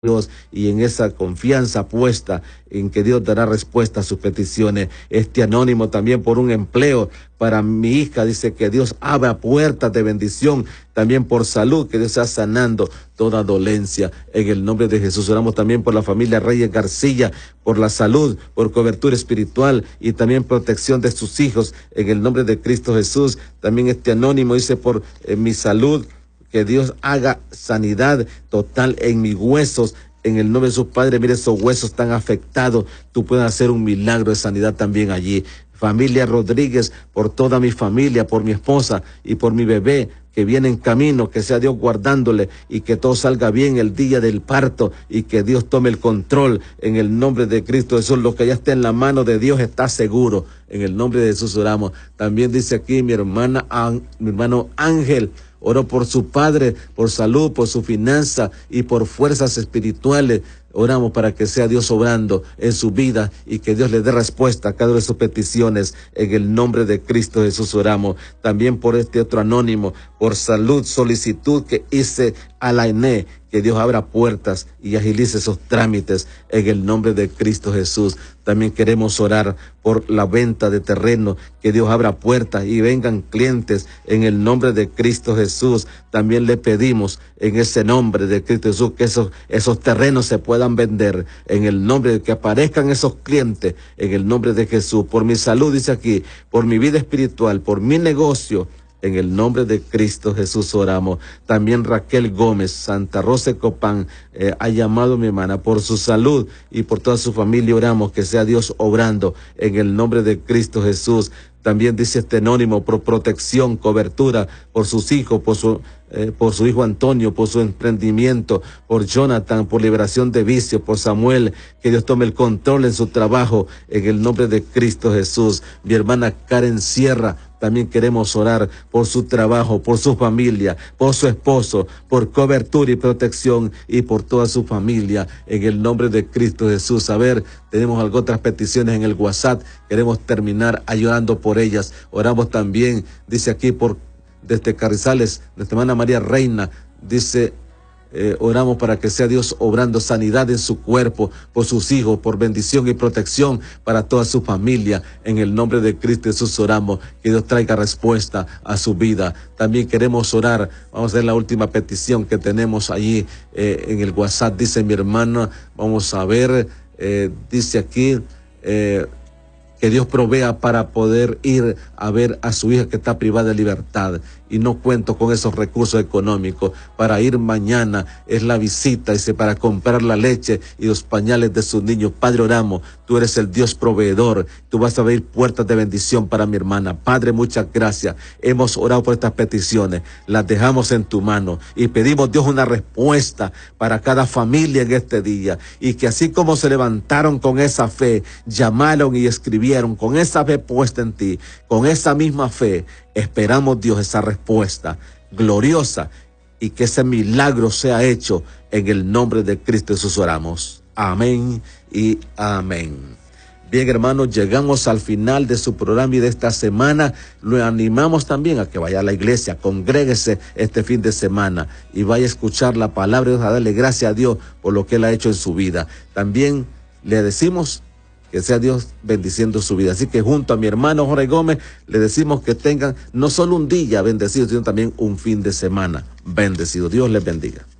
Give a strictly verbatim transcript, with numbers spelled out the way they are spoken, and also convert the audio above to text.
Dios y en esa confianza puesta en que Dios dará respuesta a sus peticiones. Este anónimo también por un empleo para mi hija, dice que Dios abra puertas de bendición, también por salud, que Dios sea sanando toda dolencia. En el nombre de Jesús oramos también por la familia Reyes García, por la salud, por cobertura espiritual y también protección de sus hijos, en el nombre de Cristo Jesús. También este anónimo dice por eh, mi salud, que Dios haga sanidad total en mis huesos, en el nombre de su Padre. Mire, esos huesos están afectados, tú puedes hacer un milagro de sanidad también allí. Familia Rodríguez, por toda mi familia, por mi esposa y por mi bebé que viene en camino, que sea Dios guardándole y que todo salga bien el día del parto y que Dios tome el control en el nombre de Cristo Jesús. Lo que ya está en la mano de Dios está seguro. En el nombre de Jesús oramos. También dice aquí mi hermana, mi hermano Ángel, oro por su padre, por salud, por su finanza y por fuerzas espirituales. Oramos para que sea Dios obrando en su vida y que Dios le dé respuesta a cada una de sus peticiones. En el nombre de Cristo Jesús oramos. También por este otro anónimo, por salud, solicitud que hice a la E N E, que Dios abra puertas y agilice esos trámites en el nombre de Cristo Jesús. También queremos orar por la venta de terreno, que Dios abra puertas y vengan clientes en el nombre de Cristo Jesús. También le pedimos en ese nombre de Cristo Jesús que esos, esos terrenos se puedan vender en el nombre de que aparezcan esos clientes en el nombre de Jesús. Por mi salud, dice aquí, por mi vida espiritual, por mi negocio, en el nombre de Cristo Jesús oramos. También Raquel Gómez, Santa Rosa Copán, eh, ha llamado a mi hermana por su salud y por toda su familia. Oramos que sea Dios obrando en el nombre de Cristo Jesús. También dice este anónimo por protección, cobertura por sus hijos, por su, eh, por su hijo Antonio, por su emprendimiento, por Jonathan, por liberación de vicios, por Samuel, que Dios tome el control en su trabajo en el nombre de Cristo Jesús. Mi hermana Karen Sierra, también queremos orar por su trabajo, por su familia, por su esposo, por cobertura y protección y por toda su familia en el nombre de Cristo Jesús. A ver, tenemos algunas otras peticiones en el WhatsApp, queremos terminar ayudando por ellas. Oramos también, dice aquí, por desde Carrizales, nuestra hermana María Reina, dice, Eh, oramos para que sea Dios obrando sanidad en su cuerpo, por sus hijos, por bendición y protección para toda su familia. En el nombre de Cristo Jesús oramos, que Dios traiga respuesta a su vida. También queremos orar, vamos a ver la última petición que tenemos allí eh, en el WhatsApp, dice mi hermana, vamos a ver, eh, dice aquí, eh, que Dios provea para poder ir a ver a su hija que está privada de libertad y no cuento con esos recursos económicos para ir mañana. Es la visita, dice, para comprar la leche y los pañales de sus niños. Padre, oramos, tú eres el Dios proveedor, tú vas a abrir puertas de bendición para mi hermana. Padre, muchas gracias. Hemos orado por estas peticiones, las dejamos en tu mano y pedimos, Dios, una respuesta para cada familia en este día, y que así como se levantaron con esa fe, llamaron y escribieron con esa fe puesta en ti, con esa misma fe, esperamos, Dios, esa respuesta gloriosa y que ese milagro sea hecho en el nombre de Cristo Jesús oramos. Amén y amén. Bien, hermanos, llegamos al final de su programa y de esta semana. Lo animamos también a que vaya a la iglesia, congréguese este fin de semana y vaya a escuchar la palabra de Dios, a darle gracias a Dios por lo que Él ha hecho en su vida. También le decimos que sea Dios bendiciendo su vida. Así que junto a mi hermano Jorge Gómez, le decimos que tengan no solo un día bendecido, sino también un fin de semana bendecido. Dios les bendiga.